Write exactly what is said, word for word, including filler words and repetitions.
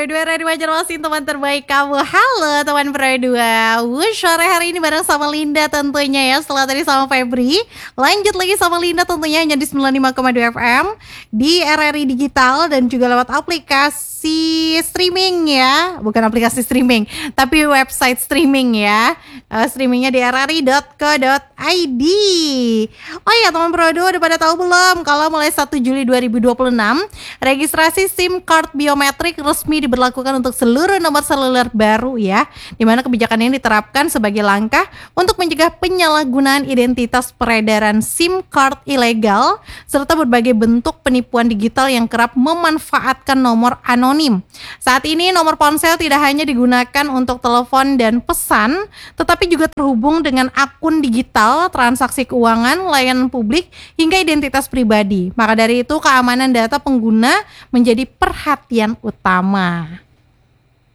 Pro dua Radio Banjarmasin, teman terbaik kamu. Halo teman Pro dua. Wush, sore hari ini bareng sama Linda tentunya ya. Setelah tadi sama Febri, lanjut lagi sama Linda tentunya hanya di sembilan puluh lima koma dua F M di R R I Digital dan juga lewat aplikasi streaming ya. Bukan aplikasi streaming, tapi website streaming ya. Uh, streamingnya di r r i dot co dot i d. Oh ya teman Pro dua, udah pada tahu belum kalau mulai satu Juli dua ribu dua puluh enam registrasi SIM card biometrik resmi diberlakukan untuk seluruh nomor seluler baru ya, di mana kebijakan ini diterapkan sebagai langkah untuk mencegah penyalahgunaan identitas peredaran SIM card ilegal serta berbagai bentuk penipuan digital yang kerap memanfaatkan nomor anonim. Saat ini nomor ponsel tidak hanya digunakan untuk telepon dan pesan, tetapi juga terhubung dengan akun digital, transaksi keuangan, layanan publik, hingga identitas pribadi. Maka dari itu keamanan data pengguna menjadi perhatian utama.